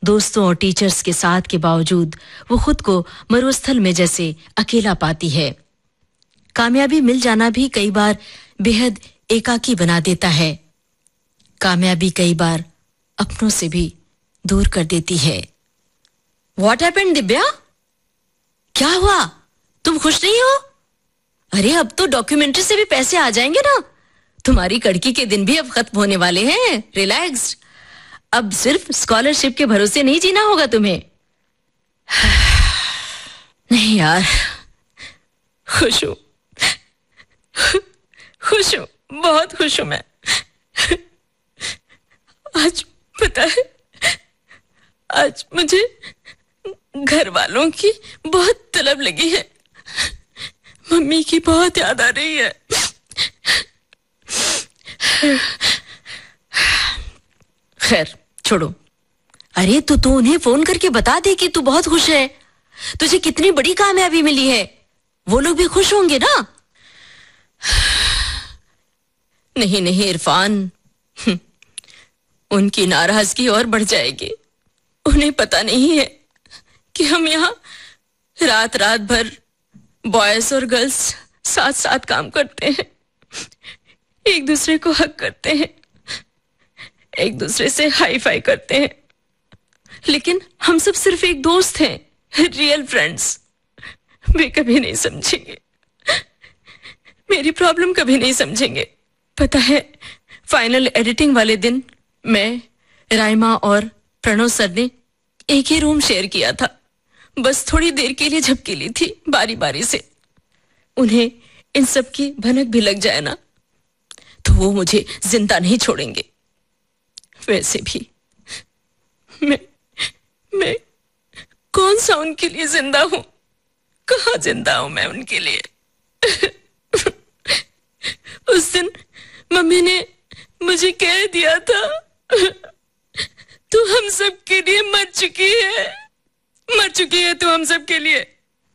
दोस्तों और टीचर्स के साथ के बावजूद वो खुद को मरुस्थल में जैसे अकेला पाती है। कामयाबी मिल जाना भी कई बार बेहद एकाकी बना देता है। कामयाबी कई बार अपनों से भी दूर कर देती है। What happened, Divya? क्या हुआ? तुम खुश नहीं हो? अरे अब तो डॉक्यूमेंट्री से भी पैसे आ जाएंगे ना। तुम्हारी कड़की के दिन भी अब खत्म होने वाले हैं। रिलैक्स। अब सिर्फ स्कॉलरशिप के भरोसे नहीं जीना होगा तुम्हें। नहीं यार, खुश हूं, खुश हूं, बहुत खुश हूं मैं। आज पता है, आज मुझे घर वालों की बहुत तलब लगी है। मम्मी की बहुत याद आ रही है। खैर छोड़ो। अरे तो तू उन्हें फोन करके बता दे कि तू बहुत खुश है, तुझे कितनी बड़ी कामयाबी मिली है। वो लोग भी खुश होंगे ना। नहीं नहीं इरफान, उनकी नाराजगी और बढ़ जाएगी। उन्हें पता नहीं है कि हम यहाँ रात रात भर बॉयज और गर्ल्स साथ साथ काम करते हैं, एक दूसरे को हक करते हैं, एक दूसरे से हाई फाई करते हैं, लेकिन हम सब सिर्फ एक दोस्त हैं, रियल फ्रेंड्स। वे कभी नहीं समझेंगे, मेरी प्रॉब्लम कभी नहीं समझेंगे। पता है, फाइनल एडिटिंग वाले दिन मैं, राइमा और प्रणव सर ने एक ही रूम शेयर किया था। बस थोड़ी देर के लिए झपकी ली थी बारी बारी से। उन्हें इन सब की भनक भी लग जाए ना तो वो मुझे जिंदा नहीं छोड़ेंगे। वैसे भी मैं कौन सा उनके लिए जिंदा हूं, कहां जिंदा हूं मैं उनके लिए। उस दिन मम्मी ने मुझे कह दिया था, तू हम सब के लिए मर चुकी है तू हम सब के लिए।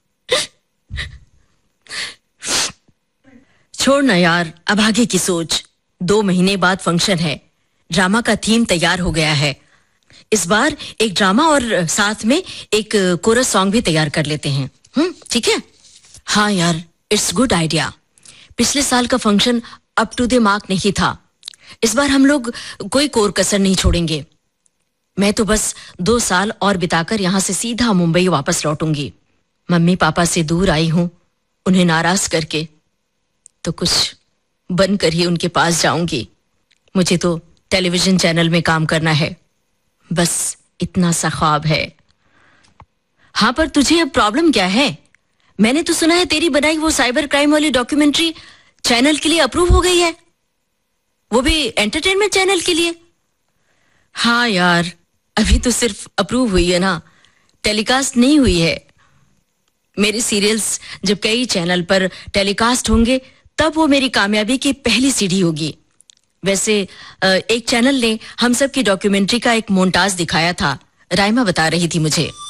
छोड़ ना यार, अब आगे की सोच। 2 महीने बाद फंक्शन है। ड्रामा का थीम तैयार हो गया है। इस बार एक ड्रामा और साथ में एक कोरस सॉन्ग भी तैयार कर लेते हैं। ठीक है? हाँ यार, इट्स गुड आइडिया। पिछले साल का function up to the mark नहीं था। इस बार हम लोग कोई कोर कसर नहीं छोड़ेंगे। मैं तो बस 2 साल और बिताकर यहाँ से सीधा मुंबई वापस लौटूंगी। मम्मी पापा से दूर आई हूं, उन्हें नाराज करके, तो कुछ बनकर ही उनके पास जाऊंगी। मुझे तो टेलीविजन चैनल में काम करना है, बस इतना सा ख्वाब है। हाँ, पर तुझे अब प्रॉब्लम क्या है? मैंने तो सुना है तेरी बनाई वो साइबर क्राइम वाली डॉक्यूमेंट्री चैनल के लिए अप्रूव हो गई है, वो भी एंटरटेनमेंट चैनल के लिए। हाँ यार, अभी तो सिर्फ अप्रूव हुई है ना, टेलीकास्ट नहीं हुई है। मेरे सीरियल्स जब कई चैनल पर टेलीकास्ट होंगे तब वो मेरी कामयाबी की पहली सीढ़ी होगी। वैसे एक चैनल ने हम सब की डॉक्यूमेंट्री का एक मोन्टाज दिखाया था, राइमा बता रही थी मुझे।